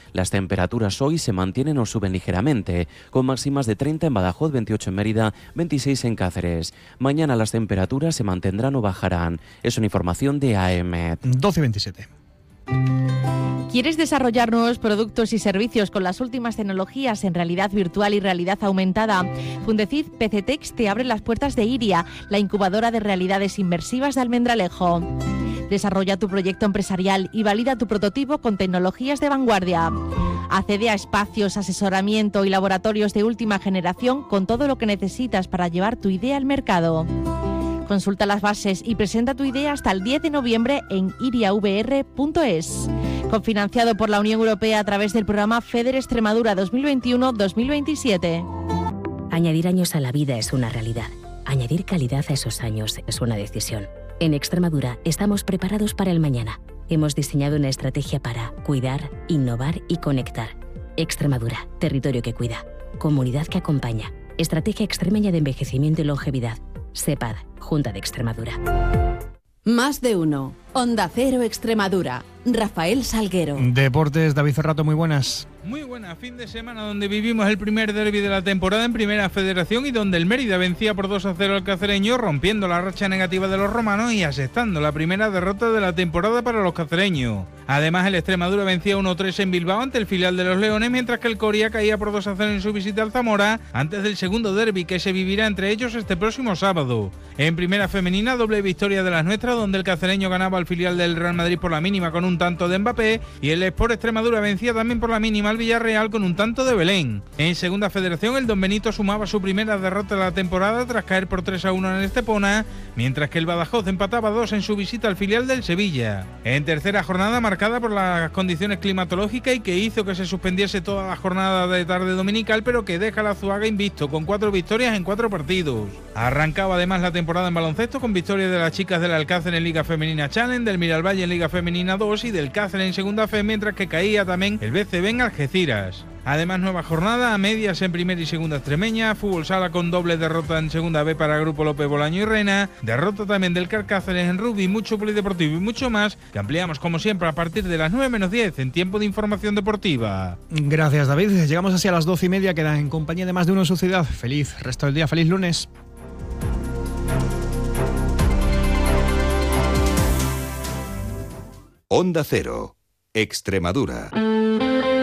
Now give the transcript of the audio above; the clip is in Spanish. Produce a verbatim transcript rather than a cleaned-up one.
Las temperaturas hoy se mantienen o suben ligeramente, con máximas de treinta en Badajoz, veintiocho en Mérida, veintiséis en Cáceres. Mañana las temperaturas se mantendrán o bajarán. Es una información de A E M E T. doce y veintisiete. ¿Quieres desarrollar nuevos productos y servicios con las últimas tecnologías en realidad virtual y realidad aumentada? Fundecid P C Tex te abre las puertas de Iria, la incubadora de realidades inmersivas de Almendralejo. Desarrolla tu proyecto empresarial y valida tu prototipo con tecnologías de vanguardia. Accede a espacios, asesoramiento y laboratorios de última generación con todo lo que necesitas para llevar tu idea al mercado. Consulta las bases y presenta tu idea hasta el diez de noviembre en iria v r punto es. Cofinanciado por la Unión Europea a través del programa FEDER Extremadura dos mil veintiuno dos mil veintisiete. Añadir años a la vida es una realidad. Añadir calidad a esos años es una decisión. En Extremadura estamos preparados para el mañana. Hemos diseñado una estrategia para cuidar, innovar y conectar. Extremadura, territorio que cuida. Comunidad que acompaña. Estrategia extremeña de envejecimiento y longevidad. SEPAD, Junta de Extremadura. Más de uno. Onda Cero Extremadura. Rafael Salguero. Deportes, David Ferrato, muy buenas. Muy buena, fin de semana donde vivimos el primer derbi de la temporada en Primera Federación y donde el Mérida vencía por dos a cero al cacereño, rompiendo la racha negativa de los romanos y asestando la primera derrota de la temporada para los cacereños. Además, el Extremadura vencía uno a tres en Bilbao ante el filial de los Leones, mientras que el Coria caía por dos a cero en su visita al Zamora, antes del segundo derbi que se vivirá entre ellos este próximo sábado. En Primera Femenina, doble victoria de las nuestras, donde el cacereño ganaba al filial del Real Madrid por la mínima con un tanto de Mbappé y el Sport Extremadura vencía también por la mínima al Villarreal con un tanto de Belén. En Segunda Federación, el Don Benito sumaba su primera derrota de la temporada tras caer por tres a uno en el Estepona, mientras que el Badajoz empataba dos en su visita al filial del Sevilla. En tercera jornada, marcada por las condiciones climatológicas y que hizo que se suspendiese toda la jornada de tarde dominical, pero que deja la Zuaga invicto con cuatro victorias en cuatro partidos. Arrancaba además la temporada en baloncesto con victorias de las chicas del Alcácer en Liga Femenina Challenge, del Miralvalle en Liga Femenina dos y del Cáceres en Segunda Fe, mientras que caía también el B C B en Algeciras. Además, nueva jornada a medias en primera y segunda extremeña, fútbol sala con doble derrota en segunda B para Grupo López Bolaño y Reina, derrota también del Carcáceres en rugby, mucho polideportivo y mucho más, que ampliamos como siempre a partir de las nueve menos diez en tiempo de información deportiva. Gracias, David. Llegamos así a las doce y media, queda en compañía de Más de Uno en su ciudad. Feliz resto del día, feliz lunes. Onda Cero, Extremadura.